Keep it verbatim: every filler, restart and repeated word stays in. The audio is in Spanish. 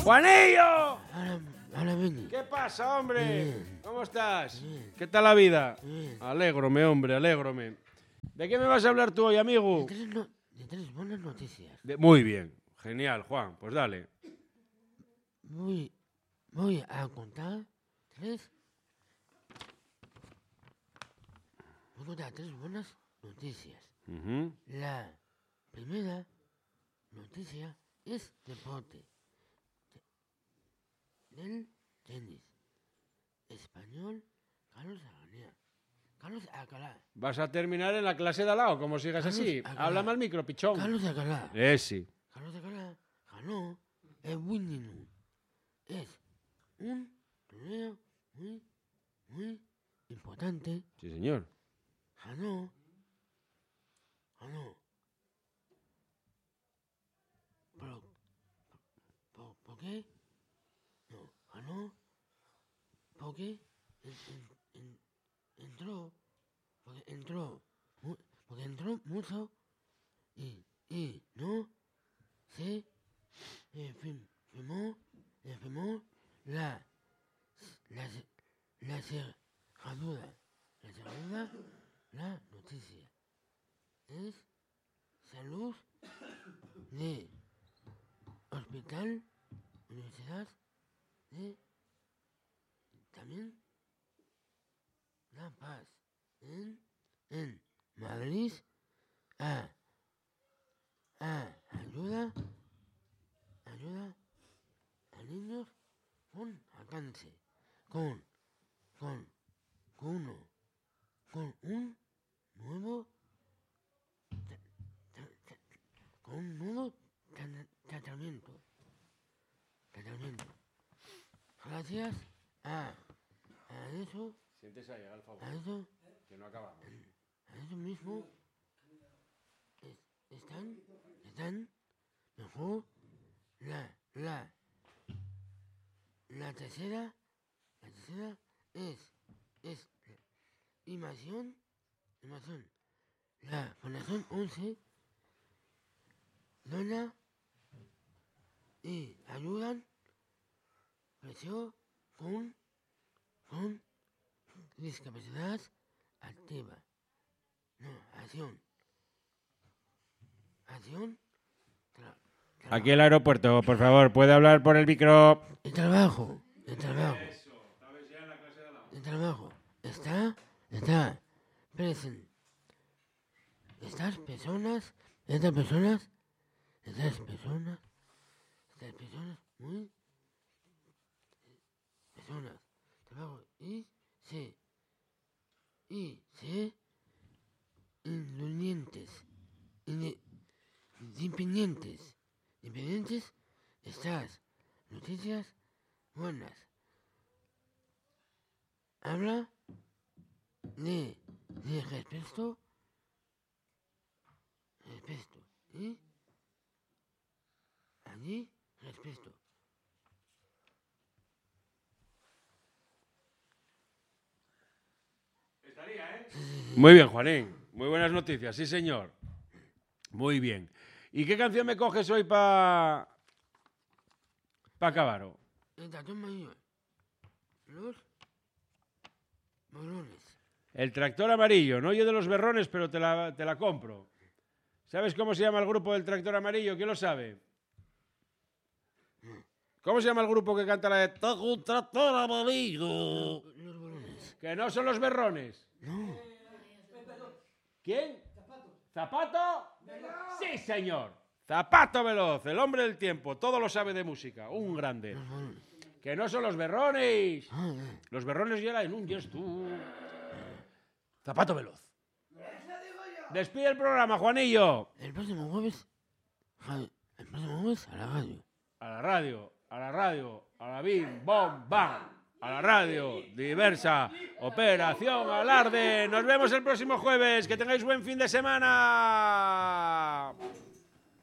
¡Juanillo! Ahora, ahora viene. ¿Qué pasa, hombre? Bien. ¿Cómo estás? Bien. ¿Qué tal la vida? Bien. Alégrome, hombre, alégrome. ¿De qué me vas a hablar tú hoy, De amigo? tres, no- de tres buenas noticias. De- Muy bien. Genial, Juan. Pues dale. Voy, voy a contar tres. Voy a contar tres buenas noticias. Ujú. La primera noticia es deporte. Te- Del tenis. Español, Carlos Alcaraz. Carlos Alcaraz. ¿Vas a terminar en la clase de al lado, como sigas Carlos así? Alcaraz. Háblame al micro, pichón. Carlos Alcaraz. Eh, sí. Carlos Alcaraz ganó el Wimbledon. Es un torneo muy, muy importante. Sí, señor. Ganó, ganó. ¿Por, por, por qué? No, ganó porque en- en- en- entró, porque entró, mu- porque entró mucho y, y no se eh, fir- firmó, eh, firmó la, la, se- la cerradura, la cerradura, la noticia. Es salud de Hospital Universidad de también La Paz en, en Madrid a, a ayuda ayuda a niños con alcance con con con uno con un nuevo tra- tra- tra- con un nuevo tra- tratamiento tratamiento gracias a a eso Siéntese ahí, haga el favor. a eso Que no acabamos. a eso mismo es- están están mejor la la la tercera la tercera es es Imación Imación la Fundación once dona y ayudan creció con con discapacidad activa. No, acción. Acción. Tra- tra- Aquí el aeropuerto, por favor. ¿Puede hablar por el micro? El trabajo. El trabajo. Eso. ¿Sabes ya en la clase de al lado? El trabajo. Está. Está. Present. Estas personas. Estas personas. Estas personas. Estas personas muy. Personas. Trabajo. Y se. Y se. Independientes. inde- Independientes. Independientes. Estas noticias buenas. Habla de, de respeto. Respeto. Y allí respeto. Estaría, ¿eh? Muy bien, Juanín. Muy buenas noticias, sí, señor. Muy bien. ¿Y qué canción me coges hoy para pa acabar? El tractor mayor. Los bolones. El tractor amarillo. No yo de los berrones, pero te la, te la compro. ¿Sabes cómo se llama el grupo del tractor amarillo? ¿Quién lo sabe? ¿Cómo se llama el grupo que canta la de Tengo un tractor amarillo? Los bolones. Que no son los berrones. No. ¿Quién? ¿Zapato? Sí, señor. Zapato Veloz, el hombre del tiempo. Todo lo sabe de música. Un grande. Los bolones. Que no son los berrones. Ah, eh. Los berrones ya en un gesto. Zapato Veloz. Despide el programa, Juanillo. El próximo jueves. ja- El próximo jueves a la radio. A la radio, a la radio, a la bim, bom, bam. A la radio, diversa, operación, alarde. Nos vemos el próximo jueves. Que tengáis buen fin de semana.